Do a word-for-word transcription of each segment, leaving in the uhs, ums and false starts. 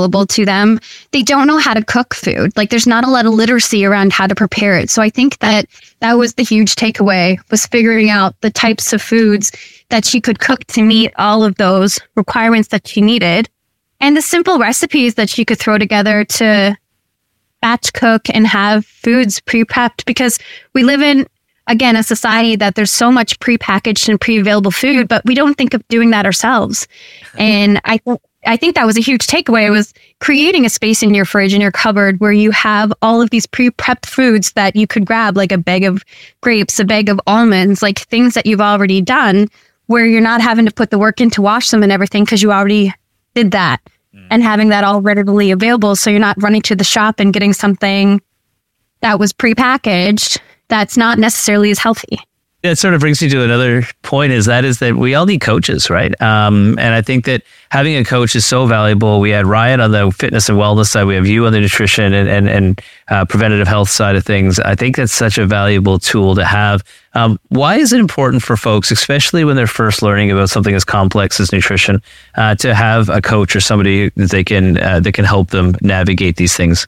available to them. They don't know how to cook food. Like there's not a lot of literacy around how to prepare it. So I think that that was the huge takeaway, was figuring out the types of foods that she could cook to meet all of those requirements that she needed. And the simple recipes that she could throw together to batch cook and have foods pre-prepped, because we live in, again, a society that there's so much pre-packaged and pre-available food, but we don't think of doing that ourselves. And I think I think that was a huge takeaway, was creating a space in your fridge, in your cupboard, where you have all of these pre-prepped foods that you could grab, like a bag of grapes, a bag of almonds, like things that you've already done, where you're not having to put the work in to wash them and everything because you already did that. Mm. And having that all readily available, so you're not running to the shop and getting something that was pre-packaged that's not necessarily as healthy. That sort of brings me to another point, is that is that we all need coaches, right? Um, and I think that having a coach is so valuable. We had Ryan on the fitness and wellness side. We have you on the nutrition and and, and uh, preventative health side of things. I think that's such a valuable tool to have. Um, why is it important for folks, especially when they're first learning about something as complex as nutrition, uh, to have a coach or somebody that they can uh, that can help them navigate these things?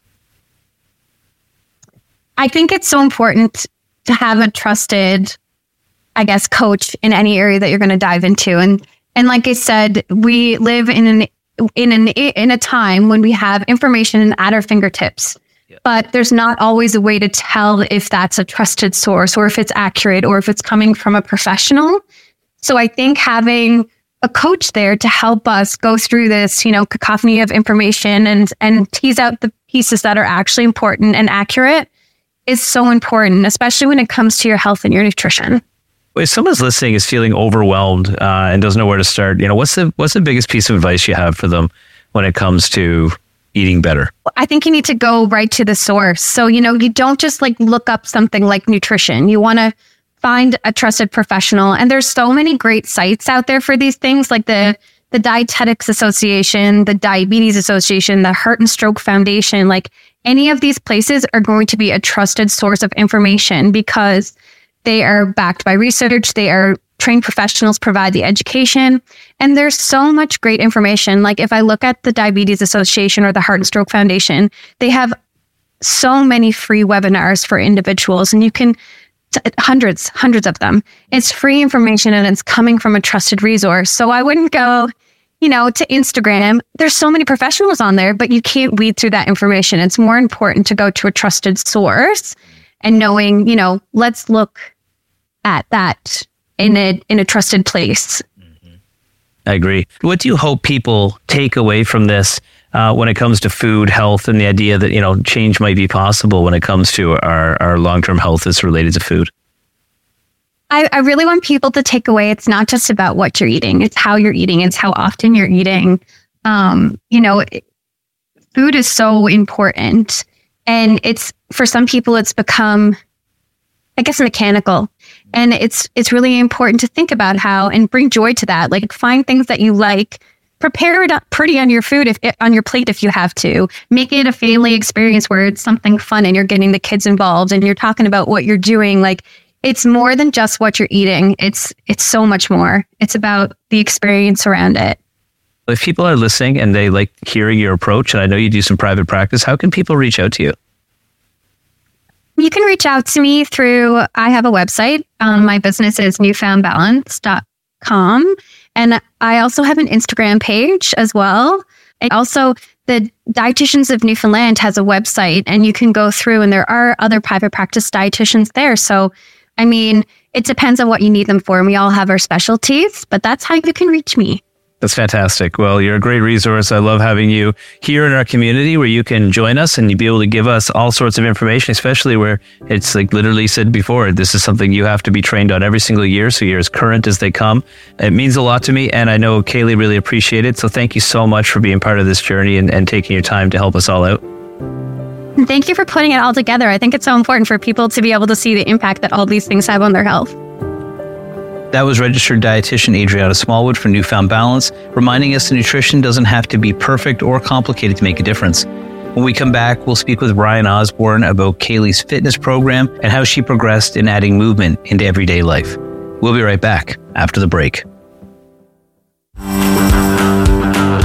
I think it's so important to have a trusted, I guess, coach in any area that you're going to dive into. And and like I said, we live in an in an in a time when we have information at our fingertips, yeah. But there's not always a way to tell if that's a trusted source or if it's accurate or if it's coming from a professional. So I think having a coach there to help us go through this, you know, cacophony of information and and tease out the pieces that are actually important and accurate is so important, especially when it comes to your health and your nutrition. If someone's listening is feeling overwhelmed uh, and doesn't know where to start, you know, what's the what's the biggest piece of advice you have for them when it comes to eating better? I think you need to go right to the source. So, you know, you don't just like look up something like nutrition. You want to find a trusted professional. And there's so many great sites out there for these things, like the the Dietetics Association, the Diabetes Association, the Heart and Stroke Foundation. Like any of these places are going to be a trusted source of information because they are backed by research. They are trained professionals, provide the education. And there's so much great information. Like if I look at the Diabetes Association or the Heart and Stroke Foundation, they have so many free webinars for individuals, and you can hundreds, hundreds of them. It's free information and it's coming from a trusted resource. So I wouldn't go, you know, to Instagram. There's so many professionals on there, but you can't weed through that information. It's more important to go to a trusted source and knowing, you know, let's look at that in a in a trusted place. Mm-hmm. I agree. What do you hope people take away from this uh, when it comes to food, health, and the idea that, you know, change might be possible when it comes to our, our long-term health that's related to food? I, I really want people to take away, it's not just about what you're eating, it's how you're eating, it's how often you're eating. Um, you know, it, food is so important. And it's, for some people, it's become, I guess, mechanical. And it's it's really important to think about how and bring joy to that. Like find things that you like, prepare it up pretty on your food, if on your plate if you have to. Make it a family experience where it's something fun and you're getting the kids involved and you're talking about what you're doing. Like it's more than just what you're eating. It's it's so much more. It's about the experience around it. If people are listening and they like hearing your approach, and I know you do some private practice, how can people reach out to you? You can reach out to me through, I have a website. Um, my business is new found balance dot com. And I also have an Instagram page as well. And also, the Dietitians of Newfoundland has a website, and you can go through, and there are other private practice dietitians there. So, I mean, it depends on what you need them for. And we all have our specialties, but that's how you can reach me. That's fantastic. Well, you're a great resource. I love having you here in our community where you can join us and you'll be able to give us all sorts of information, especially where it's like literally said before, this is something you have to be trained on every single year. So you're as current as they come. It means a lot to me. And I know Kaylee really appreciated it. So thank you so much for being part of this journey and, and taking your time to help us all out. Thank you for putting it all together. I think it's so important for people to be able to see the impact that all these things have on their health. That was registered dietitian Adriana Smallwood for New Found Balance, reminding us that nutrition doesn't have to be perfect or complicated to make a difference. When we come back, we'll speak with Ryan Osborne about Kaylee's fitness program and how she progressed in adding movement into everyday life. We'll be right back after the break.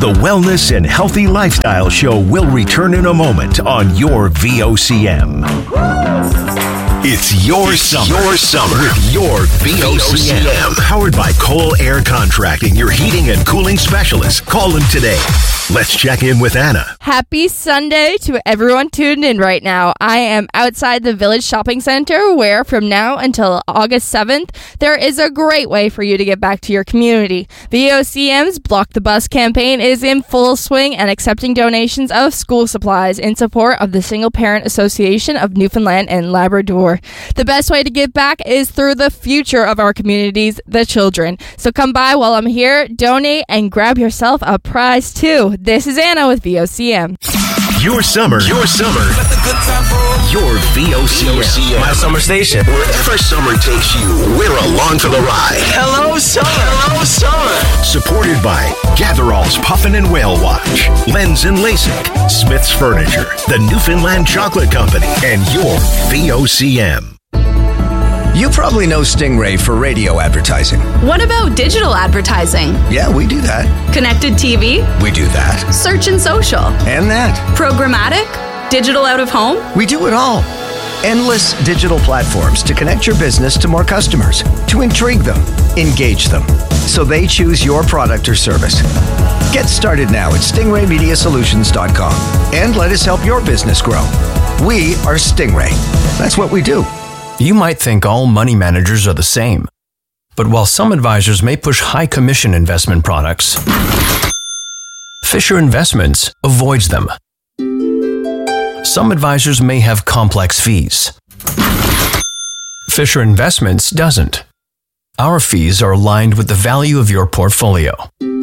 The Wellness and Healthy Lifestyle Show will return in a moment on your V O C M. It's your summer. Your summer with your V O C M. Powered by Cole Air Contracting, your heating and cooling specialist. Call them today. Let's check in with Anna. Happy Sunday to everyone tuned in right now. I am outside the Village Shopping Center where from now until August seventh, there is a great way for you to get back to your community. V O C M's Block the Bus campaign is in full swing and accepting donations of school supplies in support of the Single Parent Association of Newfoundland and Labrador. The best way to give back is through the future of our communities, the children. So come by while I'm here, donate, and grab yourself a prize too. This is Anna with V O C M. Your summer. Your summer. Your V O C M. My summer station. Wherever summer takes you, we're along for the ride. Hello, summer. Hello, summer. Supported by Gatherall's Puffin and Whale Watch, Lens and LASIK, Smith's Furniture, the Newfoundland Chocolate Company, and your V O C M. You probably know Stingray for radio advertising. What about digital advertising? Yeah, we do that. Connected T V? We do that. Search and social? And that. Programmatic? Digital out of home? We do it all. Endless digital platforms to connect your business to more customers, to intrigue them, engage them, so they choose your product or service. Get started now at stingray media solutions dot com and let us help your business grow. We are Stingray. That's what we do. You might think all money managers are the same. But while some advisors may push high commission investment products, Fisher Investments avoids them. Some advisors may have complex fees. Fisher Investments doesn't. Our fees are aligned with the value of your portfolio.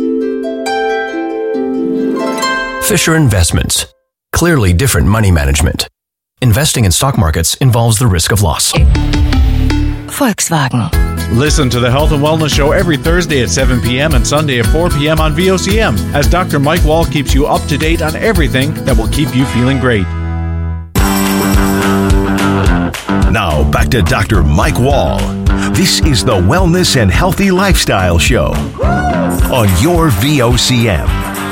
Fisher Investments. Clearly different money management. Investing in stock markets involves the risk of loss. Volkswagen. Listen to the Health and Wellness Show every Thursday at seven p.m. and Sunday at four p.m. on V O C M as Doctor Mike Wall keeps you up to date on everything that will keep you feeling great. Now back to Doctor Mike Wall. This is the Wellness and Healthy Lifestyle Show on your V O C M.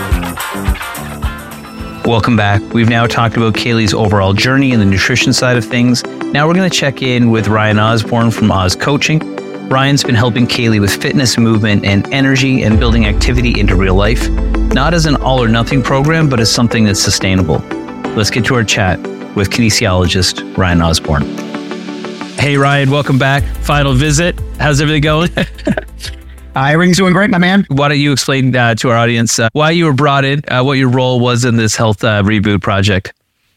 Welcome back. We've now talked about Kaylee's overall journey and the nutrition side of things. Now we're going to check in with Ryan Osborne from Oz Coaching. Ryan's been helping Kaylee with fitness, movement, and energy and building activity into real life, not as an all or nothing program, but as something that's sustainable. Let's get to our chat with kinesiologist Ryan Osborne. Hey, Ryan, welcome back. Final visit. How's everything going? Uh, everything's doing great, my man. Why don't you explain uh, to our audience uh, why you were brought in, uh, what your role was in this health uh, reboot project?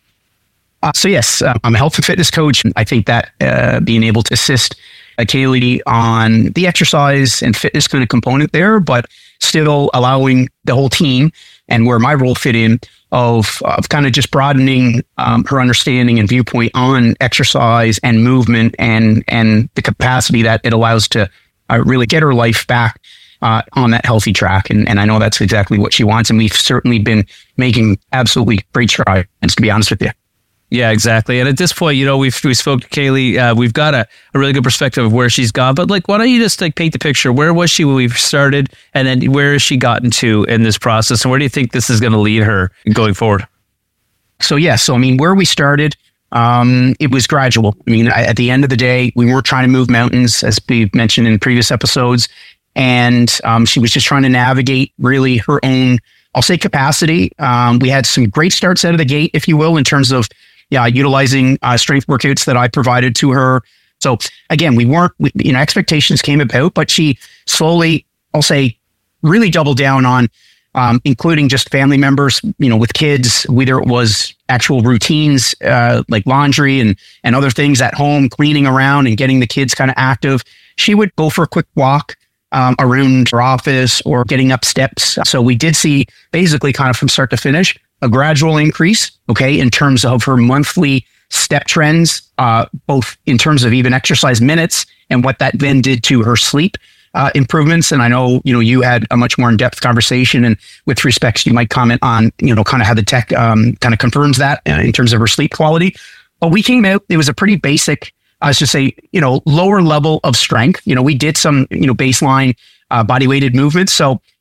Uh, so yes, uh, I'm a health and fitness coach. I think that uh, being able to assist uh, Kaylee on the exercise and fitness kind of component there, but still allowing the whole team and where my role fit in of, of kind of just broadening um, her understanding and viewpoint on exercise and movement and, and the capacity that it allows to Uh, really get her life back uh, on that healthy track. And, and I know that's exactly what she wants. And we've certainly been making absolutely great strides, to be honest with you. Yeah, exactly. And at this point, you know, we've we spoke to Kaylee. Uh, we've got a, a really good perspective of where she's gone. But like, why don't you just like paint the picture? Where was she when we started? And then where has she gotten to in this process? And where do you think this is going to lead her going forward? So, yeah. So, I mean, where we started, Um, it was gradual. I mean, I, at the end of the day, we weren't trying to move mountains, as we mentioned in previous episodes. And um, she was just trying to navigate really her own, I'll say, capacity. Um, we had some great starts out of the gate, if you will, in terms of yeah, utilizing uh, strength workouts that I provided to her. So again, we weren't, we, you know, expectations came about, but she slowly, I'll say, really doubled down on Um, including just family members, you know, with kids, whether it was actual routines uh, like laundry and and other things at home, cleaning around and getting the kids kind of active. She would go for a quick walk um, around her office or getting up steps. So we did see basically kind of from start to finish a gradual increase, okay, in terms of her monthly step trends, uh, both in terms of even exercise minutes and what that then did to her sleep. Uh, improvements. And I know, you know, you had a much more in-depth conversation, and with respects, you might comment on, you know, kind of how the tech um, kind of confirms that uh, in terms of her sleep quality. But we came out, it was a pretty basic, I was just say, you know, lower level of strength. You know, we did some, you know, baseline uh, body weighted movements. So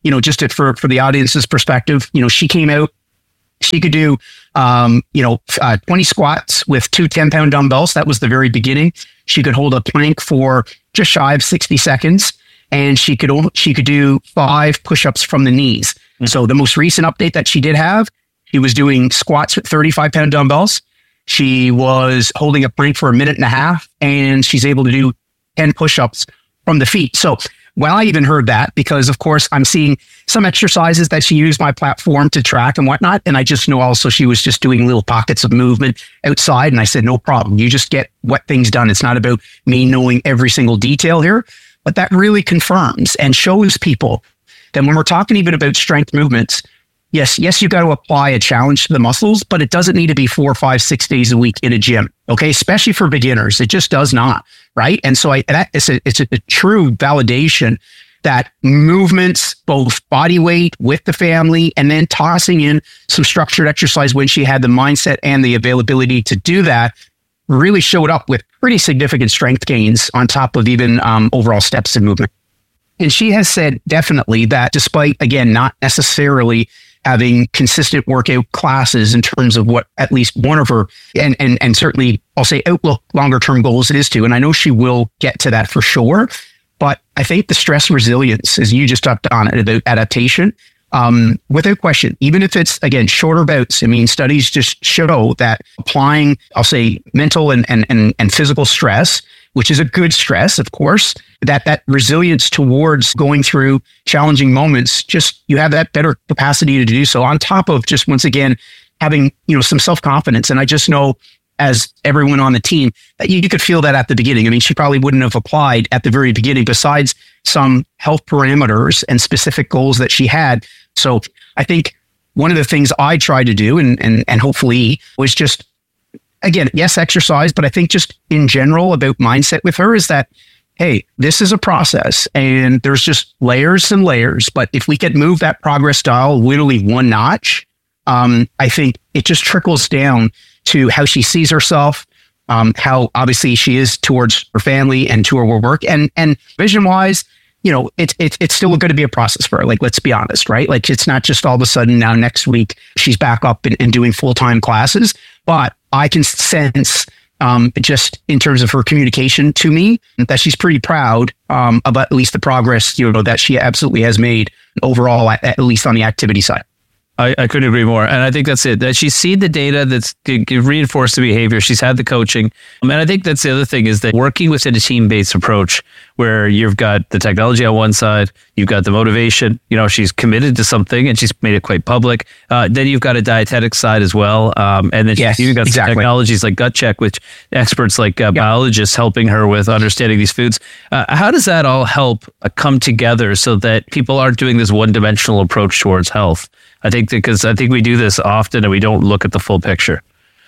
you know, just to, for, for the audience's perspective, you know, she came out, she could do, um, you know, uh, twenty squats with two ten pound dumbbells. That was the very beginning. She could hold a plank for just shy of sixty seconds, and she could, she could do five push-ups from the knees. Mm-hmm. So the most recent update that she did have, she was doing squats with thirty-five pound dumbbells. She was holding a plank for a minute and a half, and she's able to do ten push-ups from the feet. So, well, I even heard that because, of course, I'm seeing some exercises that she used my platform to track and whatnot. And I just know also she was just doing little pockets of movement outside. And I said, no problem. You just get what things done. It's not about me knowing every single detail here. But that really confirms and shows people that when we're talking even about strength movements, yes, yes, you got to apply a challenge to the muscles, but it doesn't need to be four, five, six days a week in a gym. Okay, especially for beginners, it just does not, right? And so I, that it's a it's a, a true validation that movements, both body weight with the family, and then tossing in some structured exercise when she had the mindset and the availability to do that, really showed up with pretty significant strength gains on top of even um, overall steps in movement. And she has said definitely that despite, again, not necessarily having consistent workout classes in terms of what at least one of her, and and and certainly I'll say outlook longer term goals it is to, and I know she will get to that for sure. But I think the stress resilience, as you just touched on it, about adaptation, um, without question, even if it's, again, shorter bouts, I mean, studies just show that applying, I'll say, mental and and and, and physical stress, which is a good stress, of course, that that resilience towards going through challenging moments, just you have that better capacity to do so on top of just, once again, having, you know, some self-confidence. And I just know, as everyone on the team, that you, you could feel that at the beginning. I mean, she probably wouldn't have applied at the very beginning besides some health parameters and specific goals that she had. So I think one of the things I tried to do, and and and hopefully, was just, again, yes, exercise, but I think just in general about mindset with her is that, hey, this is a process and there's just layers and layers. But if we could move that progress dial literally one notch, um, I think it just trickles down to how she sees herself, um, how obviously she is towards her family and to her work. And and vision wise, you know, it's it's it's still going to be a process for her. Like, let's be honest, right? Like, it's not just all of a sudden now next week she's back up and, and doing full-time classes. But I can sense, um, just in terms of her communication to me, that she's pretty proud um, about at least the progress, you know, that she absolutely has made overall, at, at least on the activity side. I, I couldn't agree more. And I think that's it. That she's seen the data that's reinforced the behavior. She's had the coaching. And I think that's the other thing, is that working within a team-based approach where you've got the technology on one side, you've got the motivation, you know, she's committed to something and she's made it quite public. Uh, then you've got a dietetic side as well. Um, and then yes, she's even got exactly. technologies like Gut Check, which experts like uh, yeah. biologists helping her with understanding these foods. Uh, how does that all help uh, come together so that people aren't doing this one-dimensional approach towards health? I think because I think we do this often and we don't look at the full picture.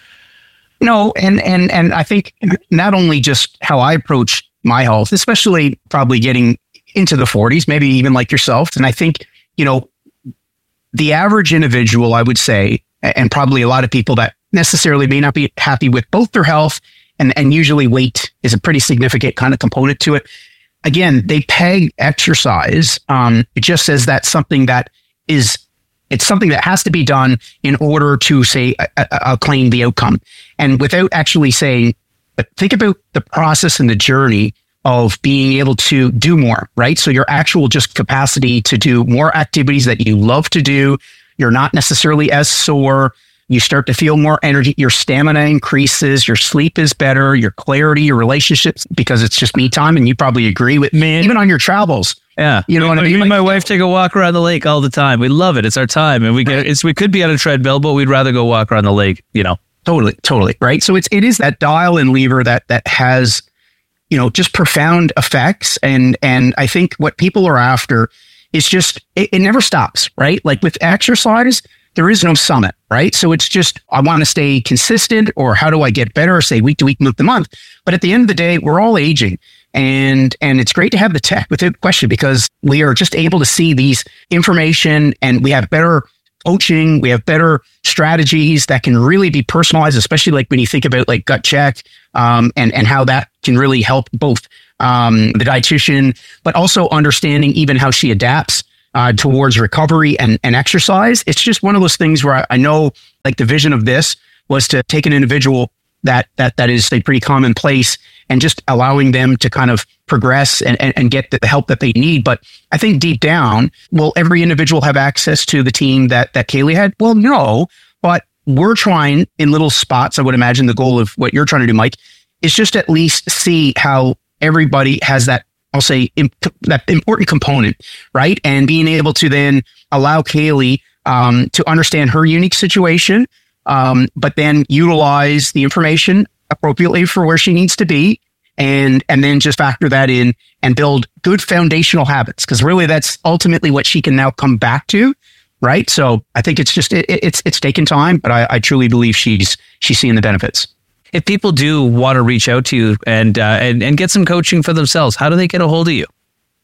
No, and and and I think not only just how I approach my health, especially probably getting into the forties, maybe even like yourself. And I think, you know, the average individual, I would say, and probably a lot of people that necessarily may not be happy with both their health and, and usually weight is a pretty significant kind of component to it. Again, they peg exercise um, just as that's something that is It's something that has to be done in order to, say, acclaim the outcome. And without actually saying, but think about the process and the journey of being able to do more, right? So your actual just capacity to do more activities that you love to do. You're not necessarily as sore. You start to feel more energy. Your stamina increases. Your sleep is better. Your clarity, your relationships, because it's just me time. And you probably agree with me, even on your travels. Yeah, you know what I mean. Me and my wife take a walk around the lake all the time. We love it. It's our time, and we get. It's we could be on a treadmill, but we'd rather go walk around the lake. You know, totally, totally, right. So it's it is that dial and lever that that has, you know, just profound effects, and and I think what people are after is just it, it never stops, right? Like with exercise, there is no summit, right? So it's just, I want to stay consistent, or how do I get better, say week to week, month to month. But at the end of the day, we're all aging. And and it's great to have the tech without question, because we are just able to see these information and we have better coaching, we have better strategies that can really be personalized, especially like when you think about like Gut Check um, and, and how that can really help both um, the dietitian, but also understanding even how she adapts uh, towards recovery and, and exercise. It's just one of those things where I, I know like the vision of this was to take an individual that that that is a pretty commonplace and just allowing them to kind of progress and, and, and get the help that they need. But I think deep down, will every individual have access to the team that that Kaylee had? Well, no, but we're trying in little spots. I would imagine the goal of what you're trying to do, Mike, is just at least see how everybody has that, I'll say, imp- that important component, right? And being able to then allow Kaylee um, to understand her unique situation, um, but then utilize the information appropriately for where she needs to be, and and then just factor that in and build good foundational habits, because really that's ultimately what she can now come back to, right? So I think it's just it, it's it's taken time, but I, I truly believe she's she's seeing the benefits. If people do want to reach out to you and uh, and and get some coaching for themselves, how do they get a hold of you?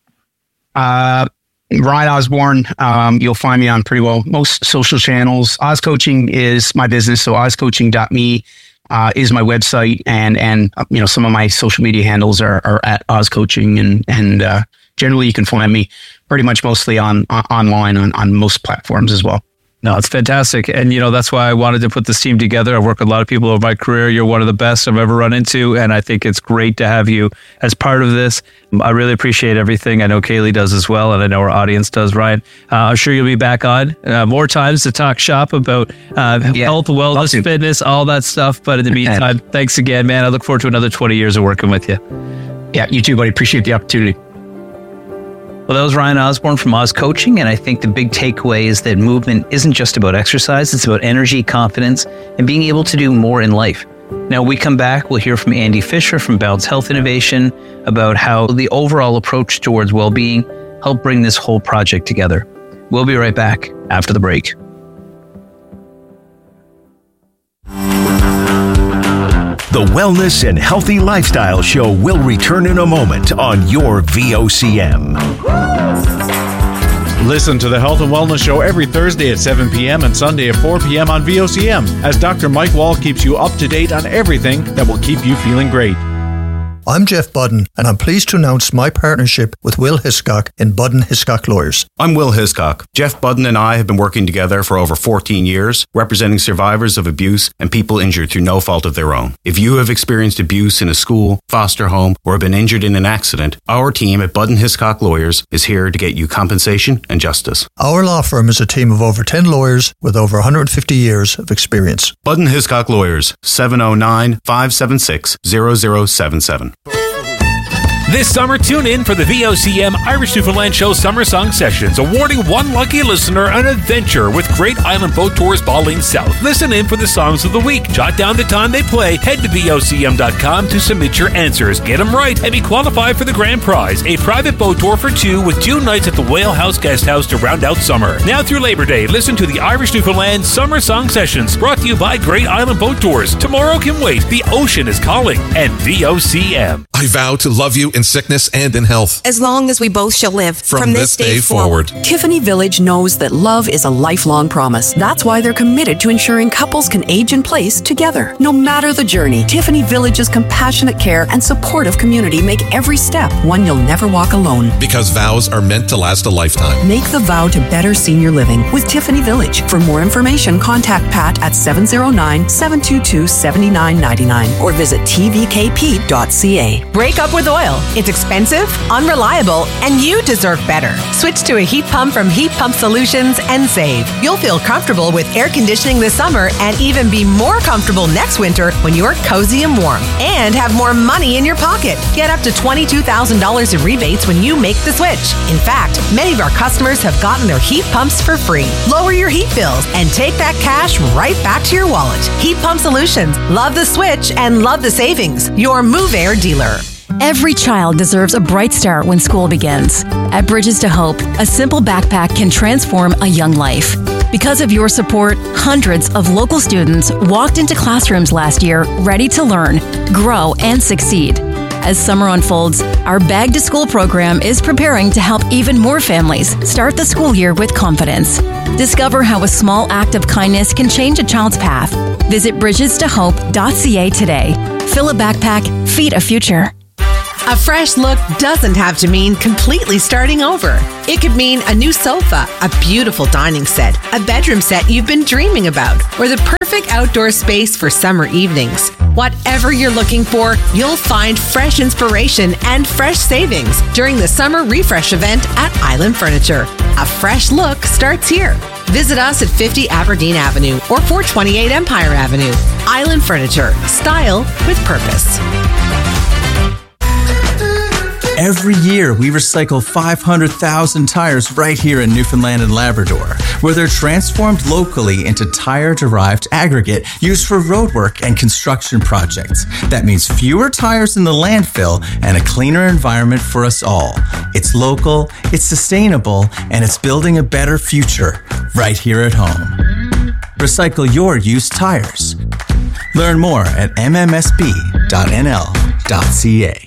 Uh, Ryan Osborne, um, you'll find me on pretty well most social channels. Oz Coaching is my business, so oz coaching dot me uh, is my website, and and uh, you know, some of my social media handles are, are at Oz Coaching, and and uh, generally you can find me pretty much mostly on, on online on, on most platforms as well. No, it's fantastic. And, you know, that's why I wanted to put this team together. I've worked with a lot of people over my career. You're one of the best I've ever run into. And I think it's great to have you as part of this. I really appreciate everything. I know Kaylee does as well. And I know our audience does, Ryan. Uh, I'm sure you'll be back on uh, more times to talk shop about uh, yeah, health, wellness, fitness, all that stuff. But in the meantime, thanks again, man. I look forward to another twenty years of working with you. Yeah, you too, buddy. Appreciate the opportunity. Well, that was Ryan Osborne from Oz Coaching, and I think the big takeaway is that movement isn't just about exercise, it's about energy, confidence, and being able to do more in life. Now, we come back, we'll hear from Andy Fisher from Bounce Health Innovation about how the overall approach towards well-being helped bring this whole project together. We'll be right back after the break. The Wellness and Healthy Lifestyle Show will return in a moment on your V O C M. Listen to the Health and Wellness Show every Thursday at seven p.m. and Sunday at four p.m. on V O C M as Doctor Mike Wall keeps you up to date on everything that will keep you feeling great. I'm Jeff Budden, and I'm pleased to announce my partnership with Will Hiscock in Budden Hiscock Lawyers. I'm Will Hiscock. Jeff Budden and I have been working together for over fourteen years, representing survivors of abuse and people injured through no fault of their own. If you have experienced abuse in a school, foster home, or have been injured in an accident, our team at Budden Hiscock Lawyers is here to get you compensation and justice. Our law firm is a team of over ten lawyers with over one hundred fifty years of experience. Budden Hiscock Lawyers, seven oh nine, five seven six, zero zero seven seven. This summer, tune in for the V O C M Irish Newfoundland Show Summer Song Sessions, awarding one lucky listener an adventure with Great Island Boat Tours Ballin South. Listen in for the songs of the week. Jot down the time they play. Head to V O C M dot com to submit your answers. Get them right and be qualified for the grand prize, a private boat tour for two with two nights at the Whale House Guest House to round out summer. Now through Labor Day, listen to the Irish Newfoundland Summer Song Sessions, brought to you by Great Island Boat Tours. Tomorrow can wait. The ocean is calling. And V O C M. I vow to love you in sickness and in health, as long as we both shall live from, from this, this day, day forward. forward. Tiffany Village knows that love is a lifelong promise. That's why they're committed to ensuring couples can age in place together. No matter the journey, Tiffany Village's compassionate care and supportive community make every step one you'll never walk alone. Because vows are meant to last a lifetime. Make the vow to better senior living with Tiffany Village. For more information, contact Pat at seven oh nine, seven two two, seven nine nine nine or visit t v k p dot c a. Break up with oil. It's expensive, unreliable, and you deserve better. Switch to a heat pump from Heat Pump Solutions and save. You'll feel comfortable with air conditioning this summer and even be more comfortable next winter when you're cozy and warm. And have more money in your pocket. Get up to twenty-two thousand dollars in rebates when you make the switch. In fact, many of our customers have gotten their heat pumps for free. Lower your heat bills and take that cash right back to your wallet. Heat Pump Solutions. Love the switch and love the savings. Your Move Air dealer. Every child deserves a bright start when school begins. At Bridges to Hope, a simple backpack can transform a young life. Because of your support, hundreds of local students walked into classrooms last year ready to learn, grow, and succeed. As summer unfolds, our Bag to School program is preparing to help even more families start the school year with confidence. Discover how a small act of kindness can change a child's path. Visit bridges to hope dot c a today. Fill a backpack, feed a future. A fresh look doesn't have to mean completely starting over. It could mean a new sofa, a beautiful dining set, a bedroom set you've been dreaming about, or the perfect outdoor space for summer evenings. Whatever you're looking for, you'll find fresh inspiration and fresh savings during the summer refresh event at Island Furniture. A fresh look starts here. Visit us at fifty Aberdeen Avenue or four twenty-eight Empire Avenue. Island Furniture. Style with purpose. Every year, we recycle five hundred thousand tires right here in Newfoundland and Labrador, where they're transformed locally into tire-derived aggregate used for roadwork and construction projects. That means fewer tires in the landfill and a cleaner environment for us all. It's local, it's sustainable, and it's building a better future right here at home. Recycle your used tires. Learn more at m m s b dot n l dot c a.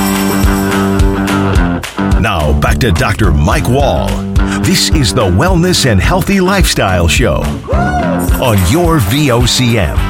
Now back to Doctor Mike Wall. This is the Wellness and Healthy Lifestyle Show on your V O C M.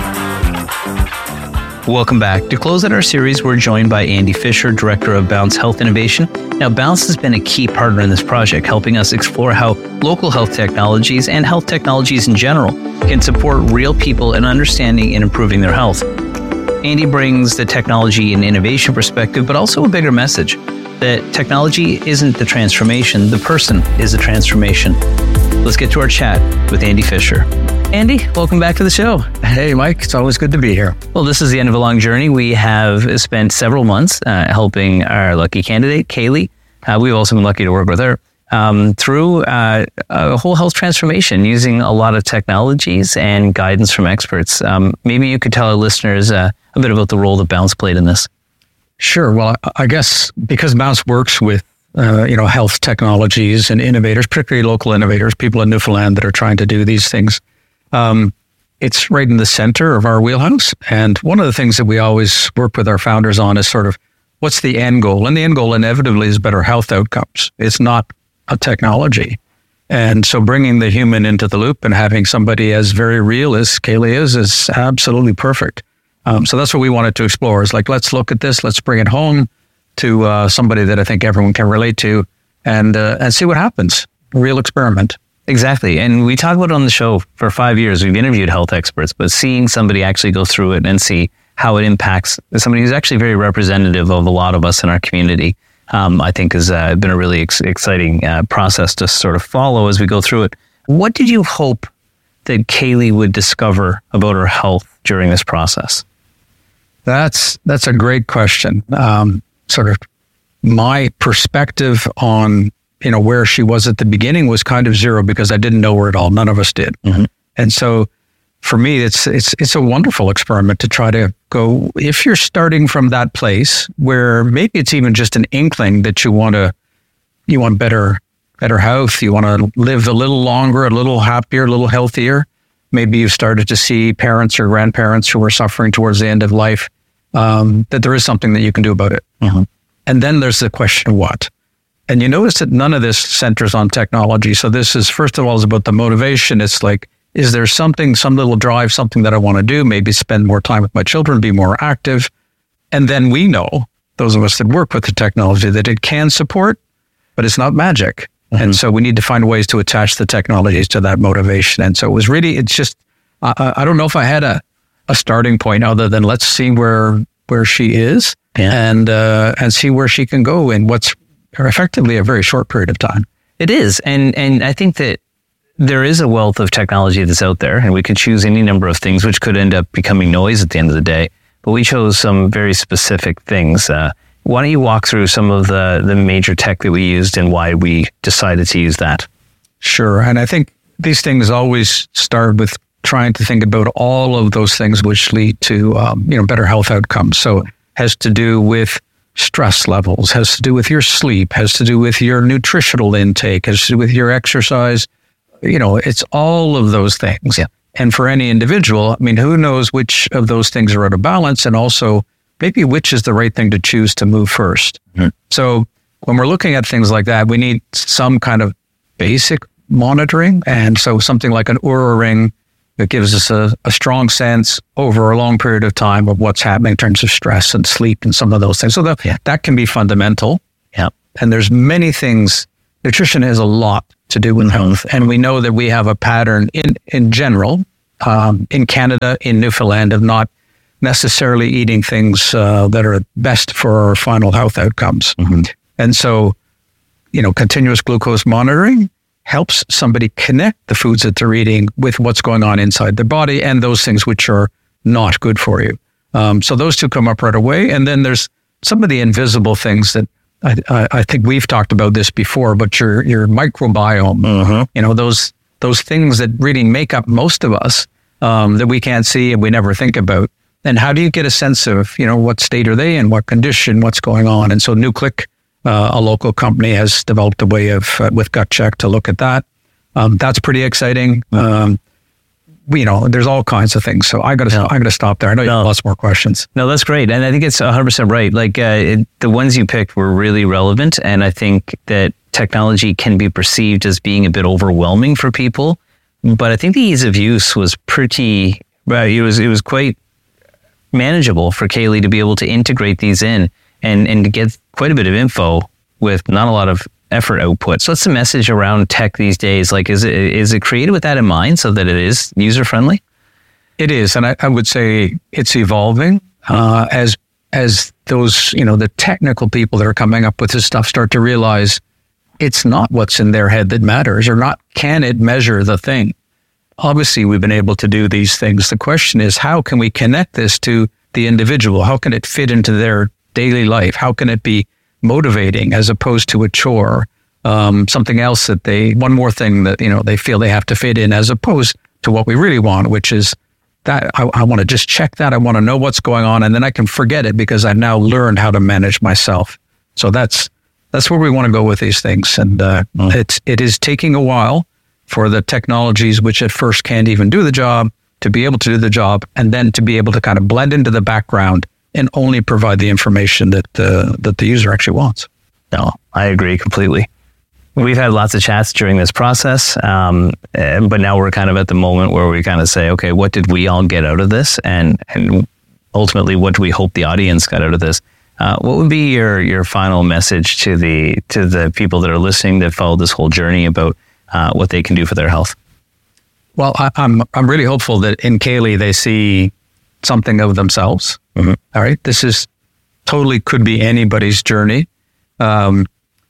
Welcome back. To close out our series, we're joined by Andy Fisher, Director of Bounce Health Innovation. Now, Bounce has been a key partner in this project, helping us explore how local health technologies and health technologies in general can support real people in understanding and improving their health. Andy brings the technology and innovation perspective, but also a bigger message that technology isn't the transformation, the person is the transformation. Let's get to our chat with Andy Fisher. Andy, welcome back to the show. Hey, Mike. It's always good to be here. Well, this is the end of a long journey. We have spent several months uh, helping our lucky candidate, Kaylee. Uh, we've also been lucky to work with her um, through uh, a whole health transformation using a lot of technologies and guidance from experts. Um, maybe you could tell our listeners uh, a bit about the role that Bounce played in this. Sure. Well, I guess because Bounce works with, uh, you know, health technologies and innovators, particularly local innovators, people in Newfoundland that are trying to do these things, um, it's right in the center of our wheelhouse. And one of the things that we always work with our founders on is sort of what's the end goal? And the end goal inevitably is better health outcomes. It's not a technology. And so bringing the human into the loop and having somebody as very real as Kaylee is, is absolutely perfect. Um, so that's what we wanted to explore is like, let's look at this, let's bring it home to uh, somebody that I think everyone can relate to and uh, and see what happens. A real experiment. Exactly. And we talk about it on the show for five years. We've interviewed health experts, but seeing somebody actually go through it and see how it impacts somebody who's actually very representative of a lot of us in our community, um, I think has uh, been a really ex- exciting uh, process to sort of follow as we go through it. What did you hope that Kaylee would discover about her health during this process? That's that's a great question. Um, sort of my perspective on, you know, where she was at the beginning was kind of zero because I didn't know her at all. None of us did. Mm-hmm. And so for me, it's it's it's a wonderful experiment to try to go, if you're starting from that place where maybe it's even just an inkling that you want to, you want better, better health, you want to live a little longer, a little happier, a little healthier. Maybe you've started to see parents or grandparents who are suffering towards the end of life, um, that there is something that you can do about it. Mm-hmm. And then there's the question, what? And you notice that none of this centers on technology. So this is, first of all, is about the motivation. It's like, is there something, some little drive, something that I want to do? Maybe spend more time with my children, be more active. And then we know, those of us that work with the technology, that it can support, but it's not magic. Mm-hmm. And so we need to find ways to attach the technologies to that motivation. And so it was really, it's just, I, I don't know if I had a, a starting point other than let's see where where she is yeah. and uh, and see where she can go in what's effectively a very short period of time. It is. And and I think that there is a wealth of technology that's out there, and we could choose any number of things, which could end up becoming noise at the end of the day. But we chose some very specific things. Uh, why don't you walk through some of the, the major tech that we used and why we decided to use that? Sure. And I think these things always start with trying to think about all of those things which lead to um, you know better health outcomes. So it has to do with stress levels, has to do with your sleep, has to do with your nutritional intake, has to do with your exercise. You know, it's all of those things. Yeah. And for any individual, I mean, who knows which of those things are out of balance, and also maybe which is the right thing to choose to move first. Mm-hmm. So when we're looking at things like that, we need some kind of basic monitoring. And so something like an Oura Ring It gives us a, a strong sense over a long period of time of what's happening in terms of stress and sleep and some of those things. So that, yeah. that can be fundamental. Yeah. And there's many things. Nutrition has a lot to do with mm-hmm. health. And we know that we have a pattern in, in general, um, in Canada, in Newfoundland, of not necessarily eating things uh, that are best for our final health outcomes. Mm-hmm. And so, you know, continuous glucose monitoring helps somebody connect the foods that they're eating with what's going on inside their body and those things which are not good for you. Um, so those two come up right away. And then there's some of the invisible things that I, I, I think we've talked about this before, but your your microbiome, mm-hmm. you know, those those things that really make up most of us um, that we can't see and we never think about. And how do you get a sense of, you know, what state are they in, what condition, what's going on? And so Nuclic, uh, a local company, has developed a way of, uh, with Gut Check, to look at that. Um, that's pretty exciting. Um, you know, there's all kinds of things. So I got to, no. I got to stop there. I know you no. have lots more questions. No, that's great. And I think it's one hundred percent right. Like uh, it, the ones you picked were really relevant. And I think that technology can be perceived as being a bit overwhelming for people. But I think the ease of use was pretty, well, it was, it was quite manageable for Kaylee to be able to integrate these in and, and to get quite a bit of info with not a lot of effort output. So what's the message around tech these days? Like, is it is it created with that in mind so that it is user friendly? It is, and I, I would say it's evolving uh, as as those, you know, the technical people that are coming up with this stuff start to realize it's not what's in their head that matters, or not can it measure the thing. Obviously, we've been able to do these things. The question is, how can we connect this to the individual? How can it fit into their daily life? How can it be motivating as opposed to a chore? Um, something else that they, one more thing that, you know, they feel they have to fit in, as opposed to what we really want, which is that I, I want to just check that. I want to know what's going on, and then I can forget it because I've now learned how to manage myself. So that's that's where we want to go with these things. And uh, mm. it's it is taking a while for the technologies which at first can't even do the job to be able to do the job, and then to be able to kind of blend into the background and only provide the information that uh, that the user actually wants. No, I agree completely. We've had lots of chats during this process, um, but now we're kind of at the moment where we kind of say, okay, what did we all get out of this? And and ultimately, what do we hope the audience got out of this? Uh, what would be your your final message to the to the people that are listening that followed this whole journey about Uh, what they can do for their health? Well, I, I'm I'm really hopeful that in Kaylee they see something of themselves. Mm-hmm. All right, this is totally could be anybody's journey. Um,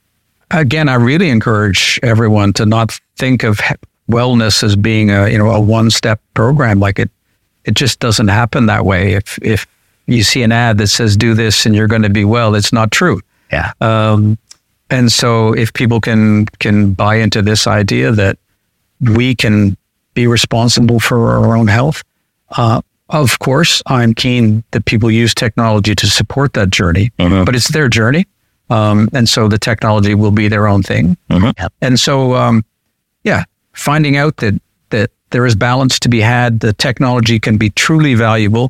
again, I really encourage everyone to not think of wellness as being a you know a one step program. Like it, it just doesn't happen that way. If if you see an ad that says do this and you're going to be well, it's not true. Yeah. Um, And so if people can can buy into this idea that we can be responsible for our own health, uh, of course, I'm keen that people use technology to support that journey, mm-hmm. but it's their journey. Um, and so the technology will be their own thing. Mm-hmm. Yep. And so, um, yeah, finding out that, that there is balance to be had, the technology can be truly valuable.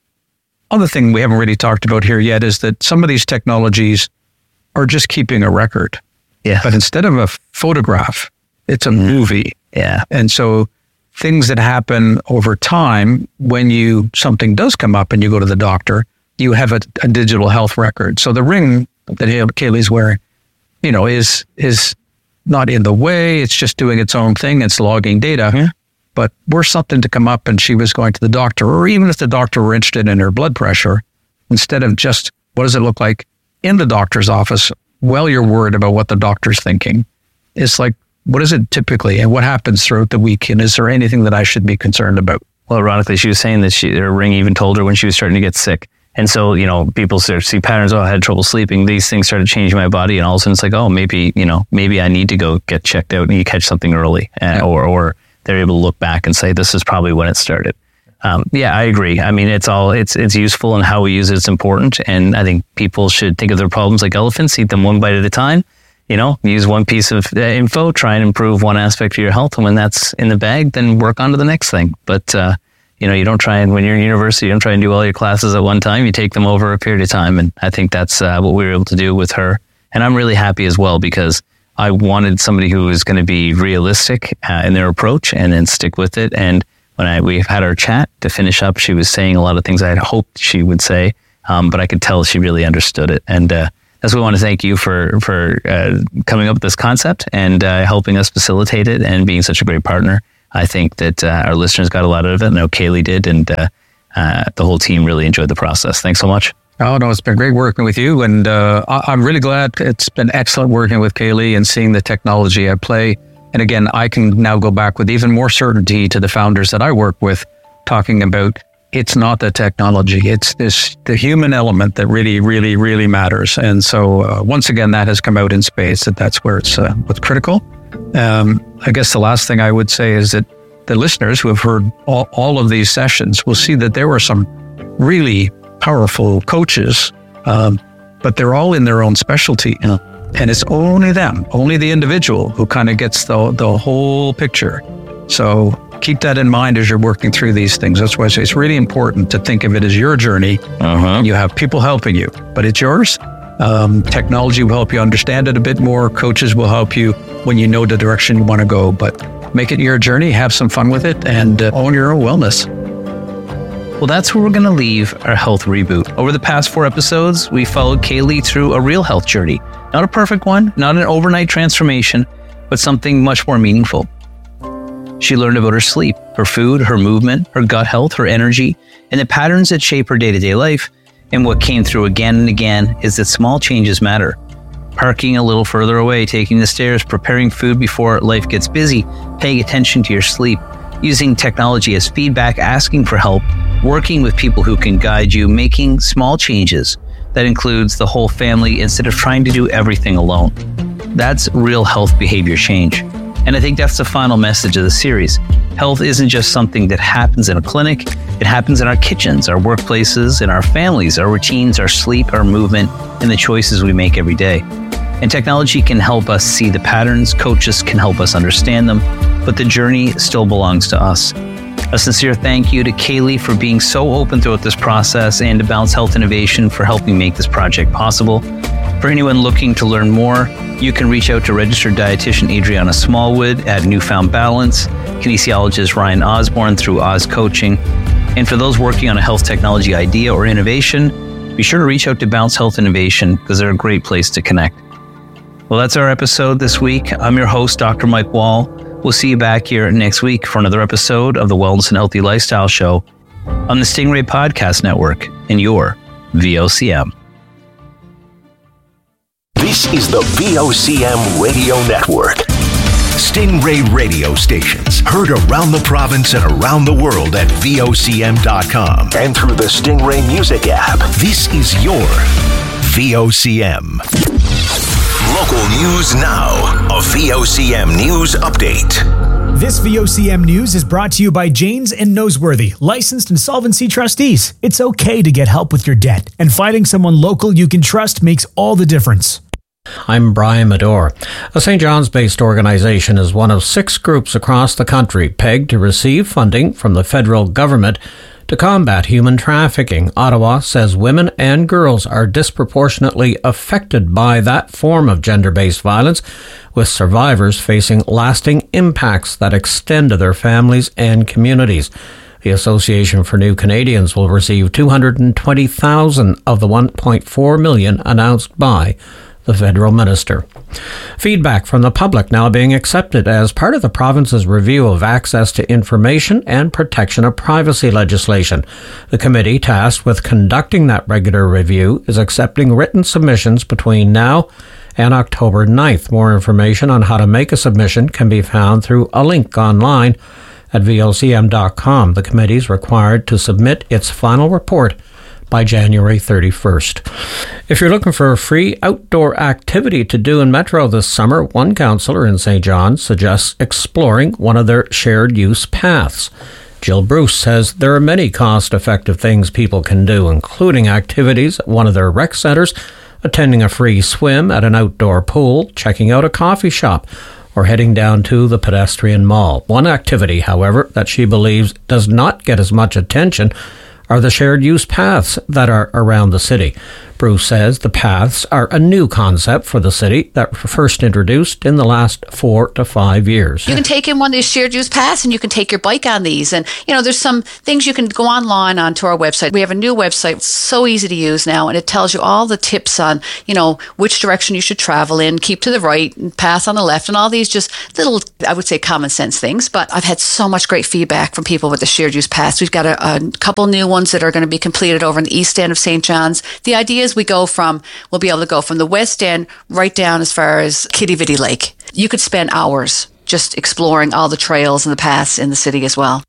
Other thing we haven't really talked about here yet is that some of these technologies are just keeping a record. Yeah. But instead of a photograph, it's a mm-hmm. movie. Yeah. And so things that happen over time, when you something does come up and you go to the doctor, you have a, a digital health record. So the ring that Kaylee's wearing, you know, is is not in the way. It's just doing its own thing. It's logging data. Mm-hmm. But were something to come up and she was going to the doctor, or even if the doctor were interested in her blood pressure, instead of just what does it look like in the doctor's office, well, you're worried about what the doctor's thinking. It's like, what is it typically, and what happens throughout the week, and is there anything that I should be concerned about? Well, ironically, she was saying that she, her ring even told her when she was starting to get sick. And so, you know, people start to see patterns. Oh, I had trouble sleeping. These things started changing my body. And all of a sudden it's like, oh, maybe, you know, maybe I need to go get checked out and you catch something early. Uh, yeah. Or, or they're able to look back and say, this is probably when it started. Um, yeah, I agree. I mean, it's all, it's, it's useful, and how we use it is important. And I think people should think of their problems like elephants, eat them one bite at a time. You know, use one piece of uh, info, try and improve one aspect of your health. And when that's in the bag, then work on to the next thing. But, uh, you know, you don't try and, when you're in university, you don't try and do all your classes at one time. You take them over a period of time. And I think that's uh, what we were able to do with her. And I'm really happy as well, because I wanted somebody who was going to be realistic uh, in their approach and then stick with it. And when I we had our chat to finish up, she was saying a lot of things I had hoped she would say, um, but I could tell she really understood it. And uh, that's why I want to thank you for for uh, coming up with this concept and uh, helping us facilitate it and being such a great partner. I think that uh, our listeners got a lot out of it. I know Kaylee did, and uh, uh, the whole team really enjoyed the process. Thanks so much. Oh, no, it's been great working with you. And uh, I- I'm really glad. It's been excellent working with Kaylee and seeing the technology at play. And again, I can now go back with even more certainty to the founders that I work with, talking about it's not the technology, it's this the human element that really, really, really matters. And so uh, once again, that has come out in spades, that that's where it's uh, what's critical. Um, I guess the last thing I would say is that the listeners who have heard all, all of these sessions will see that there were some really powerful coaches, um, but they're all in their own specialty. You know? And it's only them, only the individual who kind of gets the, the whole picture. So keep that in mind as you're working through these things. That's why I say it's really important to think of it as your journey. Uh-huh. You have people helping you, but it's yours. Um, technology will help you understand it a bit more. Coaches will help you when you know the direction you want to go, but make it your journey, have some fun with it, and uh, own your own wellness. Well, that's where we're going to leave our health reboot. Over the past four episodes, we followed Kaylee through a real health journey. Not a perfect one, not an overnight transformation, but something much more meaningful. She learned about her sleep, her food, her movement, her gut health, her energy, and the patterns that shape her day-to-day life. And what came through again and again is that small changes matter. Parking a little further away, taking the stairs, preparing food before life gets busy, paying attention to your sleep, using technology as feedback, asking for help, working with people who can guide you, making small changes. That includes the whole family instead of trying to do everything alone. That's real health behavior change. And I think that's the final message of the series. Health isn't just something that happens in a clinic. It happens in our kitchens, our workplaces, in our families, our routines, our sleep, our movement, and the choices we make every day. And technology can help us see the patterns. Coaches can help us understand them, but the journey still belongs to us. A sincere thank you to Kaylee for being so open throughout this process, and to Balance Health Innovation for helping make this project possible. For anyone looking to learn more, you can reach out to registered dietitian Adriana Smallwood at Newfound Balance, kinesiologist Ryan Osborne through Oz Coaching. And for those working on a health technology idea or innovation, be sure to reach out to Balance Health Innovation, because they're a great place to connect. Well, that's our episode this week. I'm your host, Doctor Mike Wall. We'll see you back here next week for another episode of the Wellness and Healthy Lifestyle Show on the Stingray Podcast Network and your V O C M. This is the V O C M Radio Network. Stingray radio stations heard around the province and around the world at V O C M dot com and through the Stingray Music app. This is your V O C M. Local news now. A V O C M News Update. This V O C M News is brought to you by Janes and Noseworthy, licensed insolvency trustees. It's okay to get help with your debt, and finding someone local you can trust makes all the difference. I'm Brian Medore. A Saint John's-based organization is one of six groups across the country pegged to receive funding from the federal government to combat human trafficking. Ottawa says women and girls are disproportionately affected by that form of gender-based violence, with survivors facing lasting impacts that extend to their families and communities. The Association for New Canadians will receive two hundred twenty thousand dollars of the one point four million dollars announced by the federal minister. Feedback from the public now being accepted as part of the province's review of access to information and protection of privacy legislation. The committee tasked with conducting that regular review is accepting written submissions between now and October ninth. More information on how to make a submission can be found through a link online at V O C M dot com. The committee is required to submit its final report by January thirty-first. If you're looking for a free outdoor activity to do in Metro this summer, one councillor in Saint John suggests exploring one of their shared use paths. Jill Bruce says there are many cost-effective things people can do, including activities at one of their rec centres, attending a free swim at an outdoor pool, checking out a coffee shop, or heading down to the pedestrian mall. One activity, however, that she believes does not get as much attention are the shared use paths that are around the city. Bruce says the paths are a new concept for the city that were first introduced in the last four to five years. You can take in one of these shared use paths and you can take your bike on these. And, you know, there's some things you can go online onto our website. We have a new website. It's so easy to use now, and it tells you all the tips on, you know, which direction you should travel in, keep to the right, and pass on the left, and all these just little, I would say, common sense things. But I've had so much great feedback from people with the shared use paths. We've got a, a couple new ones that are going to be completed over in the east end of Saint John's. The idea is we go from, we'll be able to go from the west end right down as far as Kitty Vitty Lake. You could spend hours just exploring all the trails and the paths in the city as well.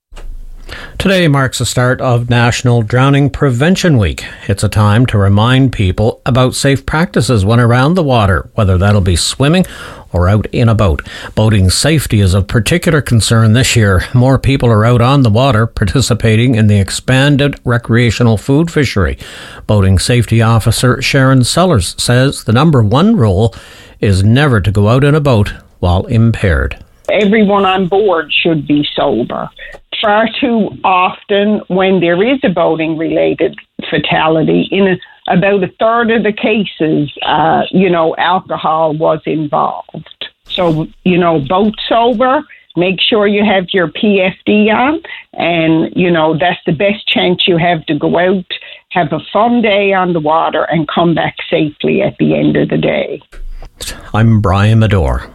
Today marks the start of National Drowning Prevention Week. It's a time to remind people about safe practices when around the water, whether that'll be swimming or out in a boat. Boating safety is of particular concern this year. More people are out on the water participating in the expanded recreational food fishery. Boating Safety Officer Sharon Sellers says the number one rule is never to go out in a boat while impaired. Everyone on board should be sober. Far too often, when there is a boating-related fatality, in a, about a third of the cases, uh, you know, alcohol was involved. So, you know, boat sober, make sure you have your P F D on, and, you know, that's the best chance you have to go out, have a fun day on the water, and come back safely at the end of the day. I'm Brian Medore.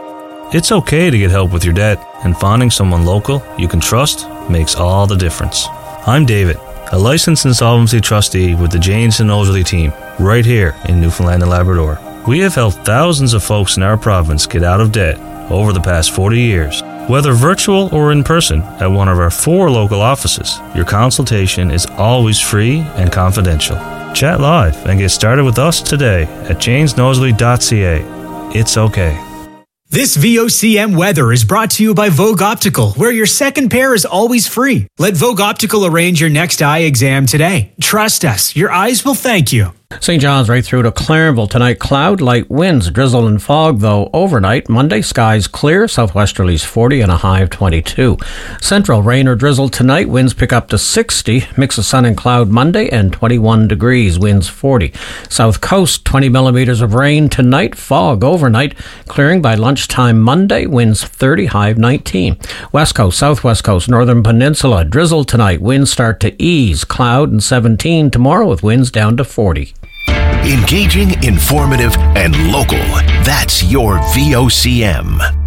It's okay to get help with your debt, and finding someone local you can trust makes all the difference. I'm David, a licensed insolvency trustee with the Janes and Noseworthy team, right here in Newfoundland and Labrador. We have helped thousands of folks in our province get out of debt over the past forty years. Whether virtual or in person at one of our four local offices, your consultation is always free and confidential. Chat live and get started with us today at janes noseworthy dot c a. It's okay. This V O C M weather is brought to you by Vogue Optical, where your second pair is always free. Let Vogue Optical arrange your next eye exam today. Trust us, your eyes will thank you. Saint John's right through to Clarenville tonight. Cloud, light winds, drizzle and fog, though overnight. Monday, skies clear, southwesterlies forty and a high of twenty-two. Central, rain or drizzle tonight. Winds pick up to sixty. Mix of sun and cloud Monday and twenty-one degrees. Winds forty. South coast, twenty millimeters of rain tonight. Fog overnight. Clearing by lunchtime Monday. Winds thirty, high of nineteen. West coast, southwest coast, northern peninsula. Drizzle tonight. Winds start to ease. Cloud and seventeen tomorrow with winds down to forty. Engaging, informative, and local. That's your V O C M.